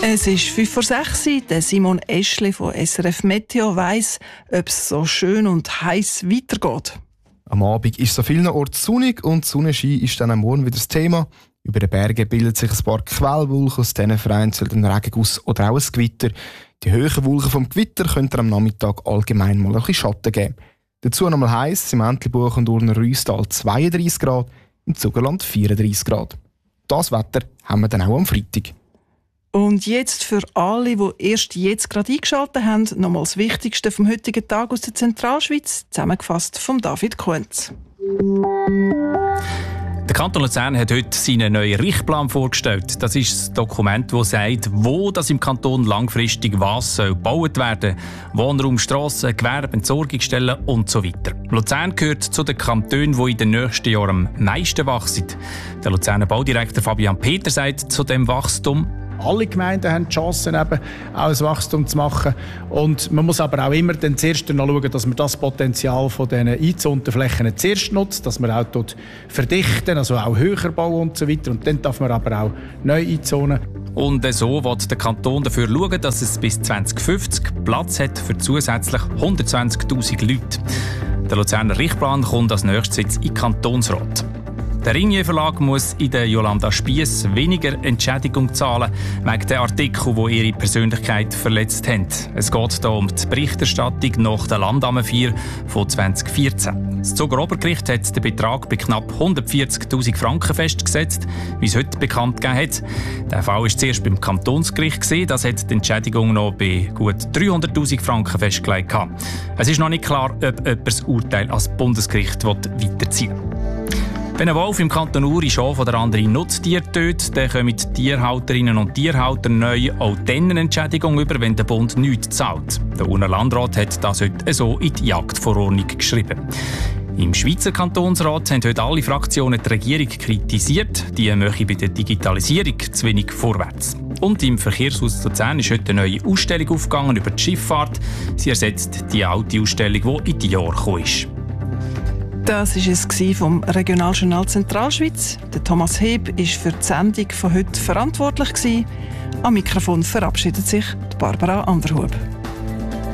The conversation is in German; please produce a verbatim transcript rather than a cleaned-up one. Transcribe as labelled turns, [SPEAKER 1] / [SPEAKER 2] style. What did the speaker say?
[SPEAKER 1] Es ist fünf vor sechs. Der Simon Eschli von S R F Meteo weiss, ob es so schön und heiß weitergeht.
[SPEAKER 2] Am Abend ist es an vielen Orten sonnig und Sonnenschein ist dann am Morgen wieder das Thema. Über den Bergen bildet sich ein paar Quellwolken, aus denen vereinzelt ein Regenguss oder auch ein Gewitter. Die hohen Wolken vom Gewitter könnten am Nachmittag allgemein mal ein bisschen Schatten geben. Dazu nochmal heiß, im Entlebuch und Urner-Rüstal zweiunddreißig Grad, im Zugerland vierunddreißig Grad. Das Wetter haben wir dann auch am Freitag.
[SPEAKER 1] Und jetzt für alle, die erst jetzt gerade eingeschaltet haben, nochmal das Wichtigste vom heutigen Tag aus der Zentralschweiz, zusammengefasst von David Kuhns.
[SPEAKER 3] Der Kanton Luzern hat heute seinen neuen Richtplan vorgestellt. Das ist das Dokument, das sagt, wo das im Kanton langfristig was soll gebaut werden soll. Wohnraum, Strassen, Gewerbe, Entsorgungsstellen und so weiter. Luzern gehört zu den Kantonen, die in den nächsten Jahren am meisten wachsen. Der Luzerner Baudirektor Fabian Peter sagt zu dem Wachstum:
[SPEAKER 4] Alle Gemeinden haben die Chance, eben auch ein Wachstum zu machen. Und man muss aber auch immer dann zuerst noch schauen, dass man das Potenzial von diesen eingezonten Flächen zuerst nutzt, dass man auch dort verdichten, also auch höher bauen und so weiter. Und dann darf man aber auch neu einzonen.
[SPEAKER 3] Und so wird der Kanton dafür schauen, dass es bis zwanzig fünfzig Platz hat für zusätzlich hundertzwanzigtausend Leute. Der Luzerner Richtplan kommt als nächstes jetzt in den Kantonsrat. Der Ringier Verlag muss in der Jolanda Spiess weniger Entschädigung zahlen, wegen der Artikel, die ihre Persönlichkeit verletzt haben. Es geht hier um die Berichterstattung nach der Landamme-Vier von zwanzig vierzehn. Das Zuger Obergericht hat den Betrag bei knapp hundertvierzigtausend Franken festgesetzt, wie es heute bekannt gegeben hat. Der Fall war zuerst beim Kantonsgericht gewesen, das hat die Entschädigung noch bei gut dreihunderttausend Franken festgelegt. Es ist noch nicht klar, ob jemand das Urteil als Bundesgericht weiterziehen will. Wenn ein Wolf im Kanton Uri Schaf oder andere Nutztiere tötet, dann kommen die Tierhalterinnen und Tierhalter neu auch dann eine Entschädigung über, wenn der Bund nichts zahlt. Der Urner Landrat hat das heute so in die Jagdverordnung geschrieben. Im Schweizer Kantonsrat haben heute alle Fraktionen die Regierung kritisiert, die mache bei der Digitalisierung zu wenig vorwärts. Und im Verkehrshaus Luzern ist heute eine neue Ausstellung aufgegangen über die Schifffahrt. Sie ersetzt die alte Ausstellung, die in die Jahre gekommen ist.
[SPEAKER 1] Das war es vom Regionaljournal Zentralschweiz. Der Thomas Heb war für die Sendung von heute verantwortlich. Am Mikrofon verabschiedet sich Barbara Anderhub.